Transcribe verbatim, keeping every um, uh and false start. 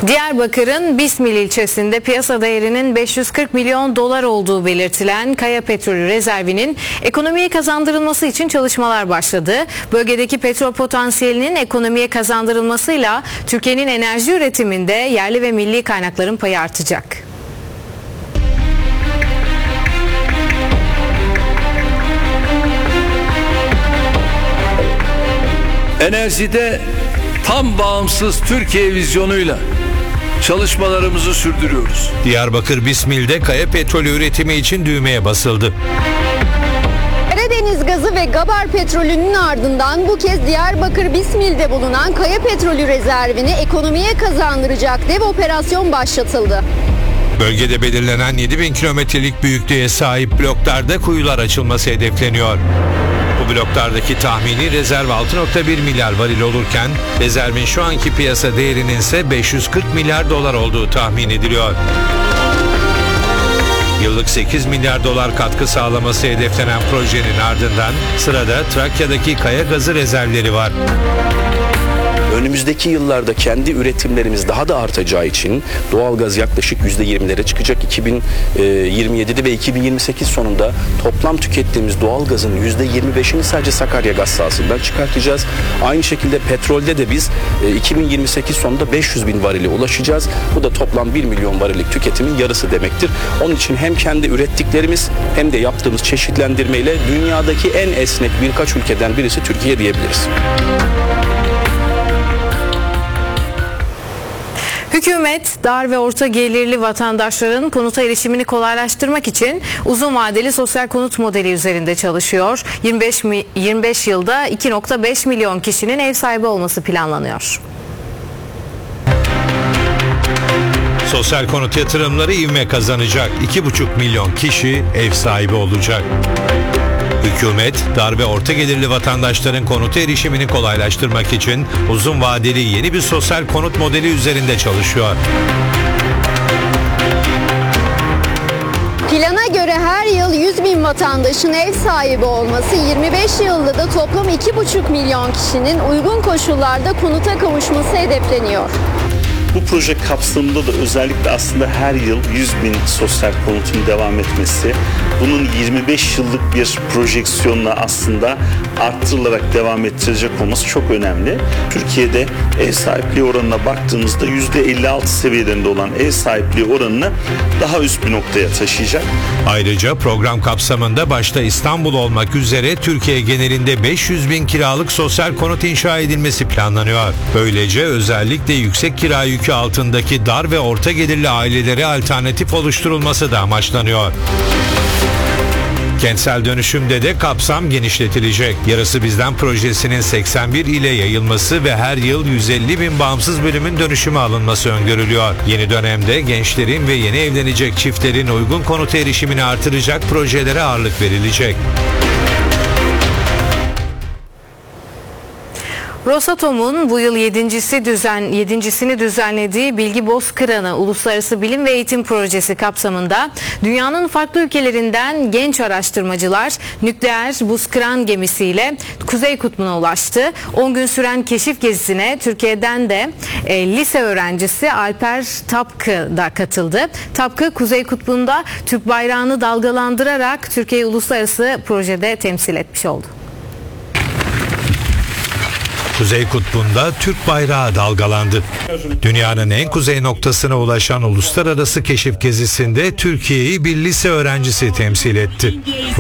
Diyarbakır'ın Bismil ilçesinde piyasa değerinin beş yüz kırk milyon dolar olduğu belirtilen Kaya Petrolü rezervinin ekonomiye kazandırılması için çalışmalar başladı. Bölgedeki petrol potansiyelinin ekonomiye kazandırılmasıyla Türkiye'nin enerji üretiminde yerli ve milli kaynakların payı artacak. Enerjide tam bağımsız Türkiye vizyonuyla çalışmalarımızı sürdürüyoruz. Diyarbakır Bismil'de Kaya Petrolü üretimi için düğmeye basıldı. Karadeniz gazı ve Gabar petrolünün ardından bu kez Diyarbakır Bismil'de bulunan Kaya Petrolü rezervini ekonomiye kazandıracak dev operasyon başlatıldı. Bölgede belirlenen yedi bin kilometrelik büyüklüğe sahip bloklarda kuyular açılması hedefleniyor. Bu bloklardaki tahmini rezerv altı nokta bir milyar varil olurken rezervin şu anki piyasa değerinin ise beş yüz kırk milyar dolar olduğu tahmin ediliyor. Yıllık sekiz milyar dolar katkı sağlaması hedeflenen projenin ardından sırada Trakya'daki kaya gazı rezervleri var. Önümüzdeki yıllarda kendi üretimlerimiz daha da artacağı için doğalgaz yaklaşık yüzde yirmilere çıkacak. iki bin yirmi yedide ve iki bin yirmi sekiz sonunda toplam tükettiğimiz doğalgazın yüzde yirmi beşini sadece Sakarya gaz sahasından çıkartacağız. Aynı şekilde petrolde de biz iki bin yirmi sekiz sonunda beş yüz bin varile ulaşacağız. Bu da toplam bir milyon varillik tüketimin yarısı demektir. Onun için hem kendi ürettiklerimiz hem de yaptığımız çeşitlendirmeyle dünyadaki en esnek birkaç ülkeden birisi Türkiye diyebiliriz. Hükümet, dar ve orta gelirli vatandaşların konuta erişimini kolaylaştırmak için uzun vadeli sosyal konut modeli üzerinde çalışıyor. yirmi beş yılda iki nokta beş milyon kişinin ev sahibi olması planlanıyor. Sosyal konut yatırımları ivme kazanacak. iki buçuk milyon kişi ev sahibi olacak. Hükümet, dar ve orta gelirli vatandaşların konuta erişimini kolaylaştırmak için uzun vadeli yeni bir sosyal konut modeli üzerinde çalışıyor. Plana göre her yıl yüz bin vatandaşın ev sahibi olması, yirmi beş yılda da toplam iki buçuk milyon kişinin uygun koşullarda konuta kavuşması hedefleniyor. Bu proje kapsamında da özellikle aslında her yıl yüz bin sosyal konutun devam etmesi, bunun yirmi beş yıllık bir projeksiyonla aslında arttırılarak devam ettirecek olması çok önemli. Türkiye'de ev sahipliği oranına baktığımızda yüzde elli altı seviyelerinde olan ev sahipliği oranını daha üst bir noktaya taşıyacak. Ayrıca program kapsamında başta İstanbul olmak üzere Türkiye genelinde beş yüz bin kiralık sosyal konut inşa edilmesi planlanıyor. Böylece özellikle yüksek kira yükü altındaki dar ve orta gelirli ailelere alternatif oluşturulması da amaçlanıyor. Kentsel dönüşümde de kapsam genişletilecek. Yarısı Bizden projesinin seksen bir ile yayılması ve her yıl yüz elli bin bağımsız bölümün dönüşüme alınması öngörülüyor. Yeni dönemde gençlerin ve yeni evlenecek çiftlerin uygun konuta erişimini artıracak projelere ağırlık verilecek. Rosatom'un bu yıl yedincisi düzen, yedincisini düzenlediği Bilgi Bozkıranı Uluslararası Bilim ve Eğitim Projesi kapsamında dünyanın farklı ülkelerinden genç araştırmacılar nükleer buz kıran gemisiyle Kuzey Kutbu'na ulaştı. on gün süren keşif gezisine Türkiye'den de e, lise öğrencisi Alper Tapkı da katıldı. Tapkı Kuzey Kutbu'nda Türk bayrağını dalgalandırarak Türkiye'yi uluslararası projede temsil etmiş oldu. Kuzey Kutbu'nda Türk bayrağı dalgalandı. Dünyanın en kuzey noktasına ulaşan uluslararası keşif gezisinde Türkiye'yi bir lise öğrencisi temsil etti.